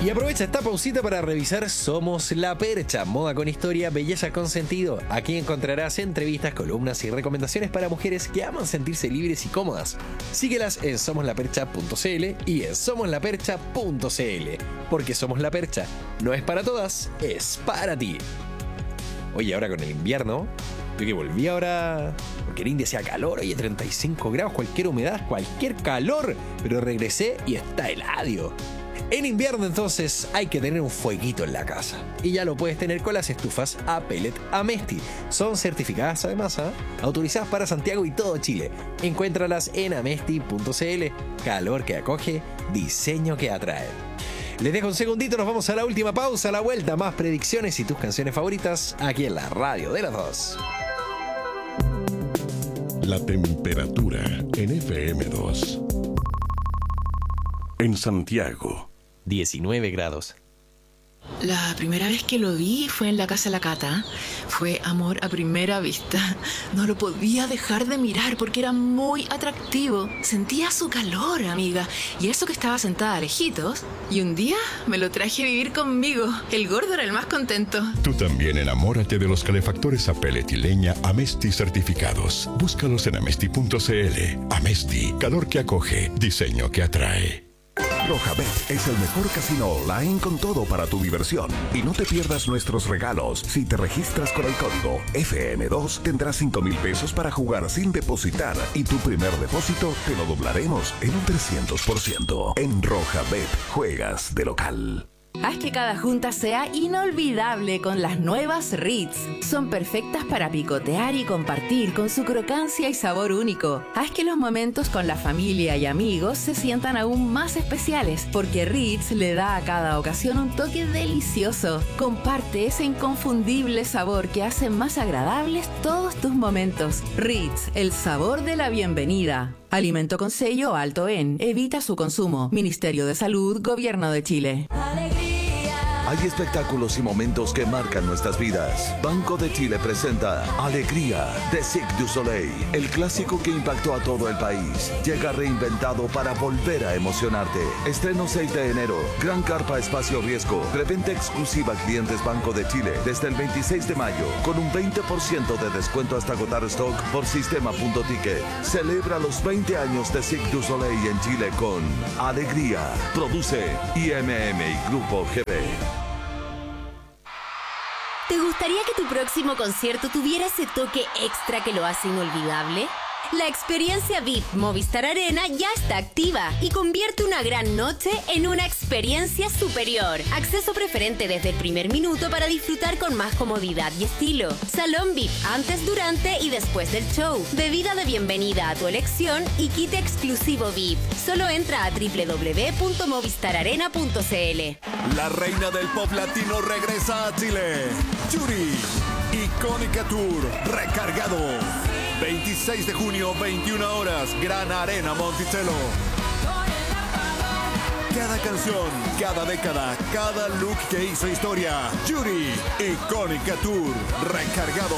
Y aprovecha esta pausita para revisar Somos La Percha, moda con historia, belleza con sentido. Aquí encontrarás entrevistas, columnas y recomendaciones para mujeres que aman sentirse libres y cómodas. Síguelas en somoslapercha.cl y en somoslapercha.cl, porque Somos La Percha no es para todas, es para ti. Oye, ahora con el invierno, yo que volví ahora, porque en India hacía calor, oye, 35 grados, cualquier humedad, cualquier calor, pero regresé y está heladio. En invierno entonces hay que tener un fueguito en la casa, y ya lo puedes tener con las estufas a pellet Amesti. Son certificadas además, autorizadas para Santiago y todo Chile. Encuéntralas en amesti.cl. Calor que acoge, diseño que atrae. Les dejo un segundito, nos vamos a la última pausa, a la vuelta, más predicciones y tus canciones favoritas aquí en la radio de las dos. La temperatura en FM2. En Santiago, 19 grados. La primera vez que lo vi fue en la casa de la Cata. Fue amor a primera vista. No lo podía dejar de mirar porque era muy atractivo. Sentía su calor, amiga. Y eso que estaba sentada lejitos. Y un día me lo traje a vivir conmigo. El gordo era el más contento. tú también enamórate de los calefactores a pellet y leña Amesti certificados. Búscalos en amesti.cl. Amesti, calor que acoge, diseño que atrae. Rojabet es el mejor casino online con todo para tu diversión. Y no te pierdas nuestros regalos. Si te registras con el código FM2, tendrás 5,000 pesos para jugar sin depositar. Y tu primer depósito te lo doblaremos en un 300%. En Rojabet, juegas de local. Haz que cada junta sea inolvidable con las nuevas Ritz. Son perfectas para picotear y compartir con su crocancia y sabor único. Haz que los momentos con la familia y amigos se sientan aún más especiales, porque Ritz le da a cada ocasión un toque delicioso. Comparte ese inconfundible sabor que hace más agradables todos tus momentos. Ritz, el sabor de la bienvenida. Alimento con sello alto en. Evita su consumo. Ministerio de Salud, Gobierno de Chile. Hay espectáculos y momentos que marcan nuestras vidas. Banco de Chile presenta Alegría de Cirque du Soleil, el clásico que impactó a todo el país. Llega reinventado para volver a emocionarte. Estreno 6 de enero. Gran carpa espacio riesgo. Preventa exclusiva a clientes Banco de Chile desde el 26 de mayo con un 20% de descuento hasta agotar stock por sistema.ticket. Celebra los 20 años de Cirque du Soleil en Chile con Alegría. Produce IMM y Grupo GB. ¿Te gustaría que tu próximo concierto tuviera ese toque extra que lo hace inolvidable? La experiencia VIP Movistar Arena ya está activa y convierte una gran noche en una experiencia superior. Acceso preferente desde el primer minuto para disfrutar con más comodidad y estilo. Salón VIP antes, durante y después del show. Bebida de bienvenida a tu elección y kit exclusivo VIP. Solo entra a www.movistararena.cl. La reina del pop latino regresa a Chile. Yuri, Icónica Tour, recargado. 26 de junio, 21 horas, Gran Arena Monticello. Cada canción, cada década, cada look que hizo historia. Yuri, Icónica Tour, recargado.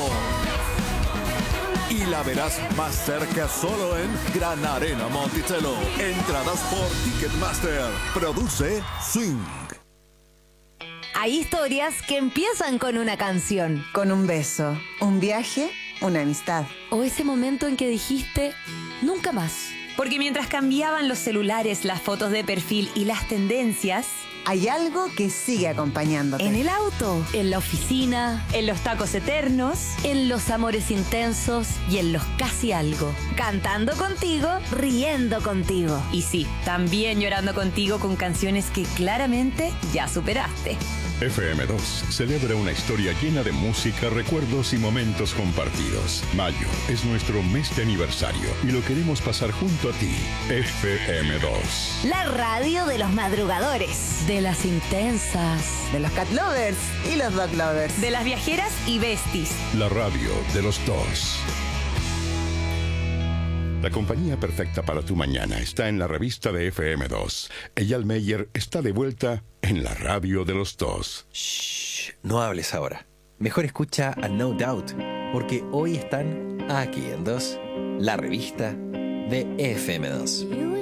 Y la verás más cerca solo en Gran Arena Monticello. Entradas por Ticketmaster. Produce Swing. Hay historias que empiezan con una canción, con un beso, un viaje, una amistad. O ese momento en que dijiste, nunca más. Porque mientras cambiaban los celulares, las fotos de perfil y las tendencias, hay algo que sigue acompañándote. En el auto, en la oficina, en los tacos eternos, en los amores intensos y en los casi algo. cantando contigo, riendo contigo. Y sí, también llorando contigo con canciones que claramente ya superaste. FM2 celebra una historia llena de música, recuerdos y momentos compartidos. Mayo es nuestro mes de aniversario y lo queremos pasar junto a ti. FM2. La radio de los madrugadores. De las intensas. De los cat lovers y los dog lovers. De las viajeras y besties. La radio de los dos. La compañía perfecta para tu mañana está en la revista de FM2. Eyal Meyer está de vuelta en la radio de los dos. Shh, no hables ahora. Mejor escucha a No Doubt, porque hoy están aquí en 2, la revista de FM2.